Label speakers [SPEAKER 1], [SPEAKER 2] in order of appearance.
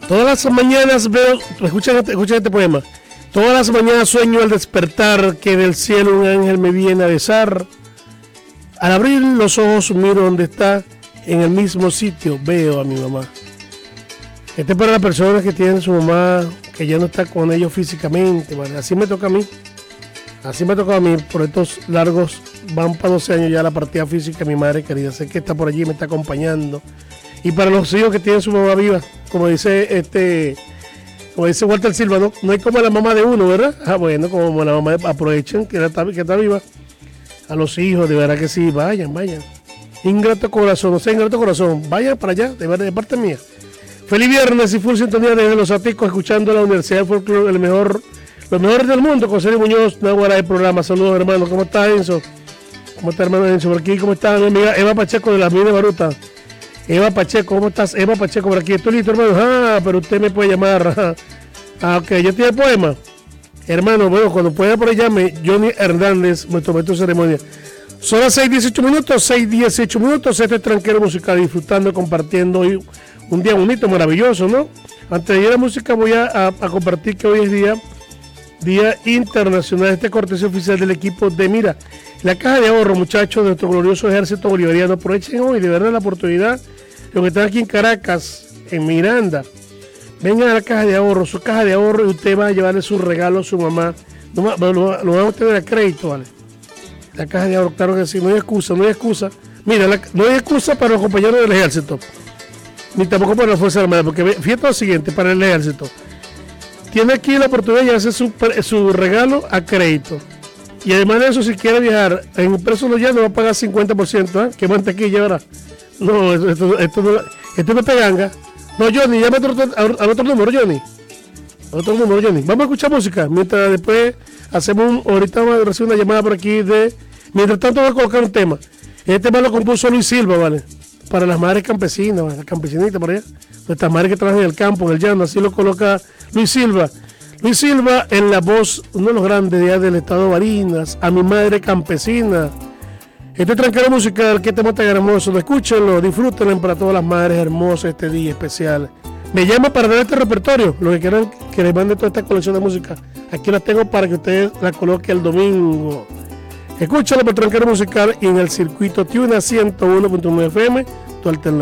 [SPEAKER 1] Todas las mañanas veo, escuchen este poema. Todas las mañanas sueño al despertar que del cielo un ángel me viene a besar. Al abrir los ojos miro donde está, en el mismo sitio veo a mi mamá. Este es para las personas que tienen su mamá, que ya no está con ellos físicamente, ¿vale? Así me toca a mí. Así me toca a mí, por estos largos, van para 12 años ya la partida física de mi madre querida. Sé que está por allí, me está acompañando. Y para los hijos que tienen su mamá viva, como dice Walter Silva, no hay como la mamá de uno, ¿verdad? Ah, bueno, como la mamá, aprovechen que está viva. A los hijos, de verdad que sí, vayan. Ingrato corazón, no sé, ingrato corazón, vayan para allá, de verdad, de parte mía. Feliz viernes y full sintonía desde Los Aticos, escuchando la Universidad de Folklore, lo mejor del mundo, con Sergio Muñoz, una hora de programa. Saludos, hermano. ¿Cómo está, Enzo? ¿Cómo está, hermano Enzo? Por aquí, ¿cómo está mi amiga Eva Pacheco de la Mina Baruta? Eva Pacheco, ¿cómo estás? Eva Pacheco, por aquí. Estoy listo, hermano. Ah, pero usted me puede llamar. Ah, ok, yo tiene poema. Hermano, bueno, cuando pueda por ahí llame Johnny Hernández, nuestro maestro de ceremonia. Son las 6:18 minutos, este tranquero musical, disfrutando, compartiendo hoy un día bonito, maravilloso, ¿no? Antes de ir a la música voy a compartir que hoy es Día Internacional, este cortesía oficial del equipo de Mira. La caja de ahorro, muchachos, de nuestro glorioso ejército bolivariano. Aprovechen hoy, de verdad, la oportunidad. Los que están aquí en Caracas, en Miranda, vengan a la caja de ahorro, su caja de ahorro, y usted va a llevarle su regalo a su mamá. Lo van a obtener a crédito, ¿vale? La caja de ahorro, claro que sí, no hay excusa. Mira, no hay excusa para los compañeros del ejército, ni tampoco para las Fuerzas Armadas, porque fíjate lo siguiente, para el ejército. Tiene aquí la oportunidad de llevarse su regalo a crédito. Y además de eso, si quiere viajar en precio no va a pagar 50%, ¿eh? Que mantequilla ahora. No, esto no es peganga. No, Johnny, llama al otro número, Johnny. Vamos a escuchar música. Mientras después ahorita vamos a recibir una llamada por aquí mientras tanto voy a colocar un tema. Este tema lo compuso Luis Silva, ¿vale? Para las madres campesinas, ¿vale? Las campesinitas por allá. Estas madres que trabajan en el campo, en el llano, así lo coloca Luis Silva. Luis Silva en la voz, uno de los grandes días del estado de Barinas, a mi madre campesina. Este tranquero musical, que tema tan hermoso, escúchenlo, disfrútenlo para todas las madres hermosas este día especial. Me llama para dar este repertorio, los que quieran que les mande toda esta colección de música. Aquí la tengo para que ustedes la coloquen el domingo. Escúchenlo por tranquero musical y en el circuito Tuna 101.9 FM, tu alternativa.